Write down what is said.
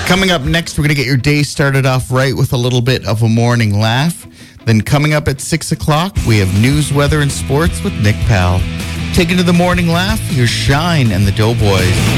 Coming up next, we're going to get your day started off right with a little bit of a morning laugh. Then coming up at 6 o'clock, we have news, weather, and sports with Nick Powell. Taking to the morning laugh, here's Shine and the Doughboys.